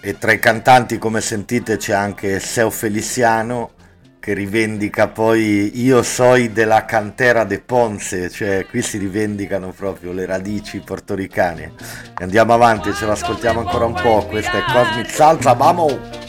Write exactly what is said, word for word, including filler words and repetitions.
E tra i cantanti, come sentite, c'è anche Seo Feliciano che rivendica poi Io soy della cantera de Ponce, cioè qui si rivendicano proprio le radici portoricane. E andiamo avanti, ce l'ascoltiamo ancora un po', questa è Cosmic Salsa, vamo!